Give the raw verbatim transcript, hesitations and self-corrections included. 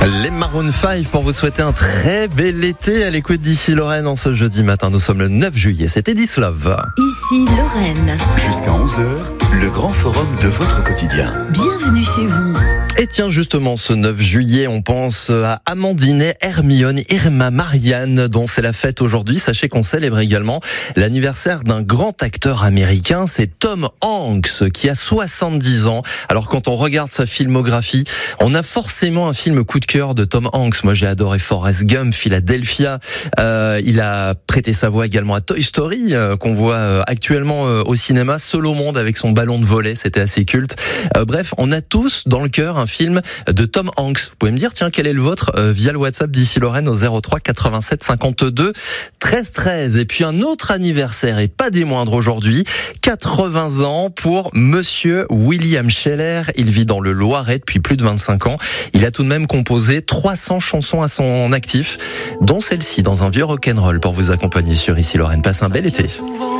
Les Maroon cinq pour vous souhaiter un très bel été à l'écoute d'Ici Lorraine en ce jeudi matin. Nous sommes le neuf juillet, c'était This Love. Ici Lorraine. Jusqu'à onze heures, le grand forum de votre quotidien. Bienvenue chez vous. Et tiens, justement, ce neuf juillet, on pense à Amandine, Hermione, Irma, Marianne, dont c'est la fête aujourd'hui. Sachez qu'on célèbre également l'anniversaire d'un grand acteur américain, c'est Tom Hanks, qui a soixante-dix ans. Alors quand on regarde sa filmographie, on a forcément un film coup de cœur de Tom Hanks. Moi, j'ai adoré Forrest Gump, Philadelphia. Euh, il a prêté sa voix également à Toy Story, euh, qu'on voit euh, actuellement euh, au cinéma. Seul au monde avec son ballon de volley, c'était assez culte. Euh, bref, on a tous dans le cœur un film de Tom Hanks. Vous pouvez me dire, tiens, quel est le vôtre euh, via le WhatsApp d'Ici Lorraine au zéro trois quatre-vingt-sept cinquante-deux treize treize. Et puis un autre anniversaire, et pas des moindres aujourd'hui, quatre-vingts ans pour Monsieur William Scheller. Il vit dans le Loiret depuis plus de vingt-cinq ans. Il a tout de même composé trois cents chansons à son actif, dont celle-ci dans un vieux rock'n'roll pour vous accompagner sur Ici Lorraine. Passez un bel été.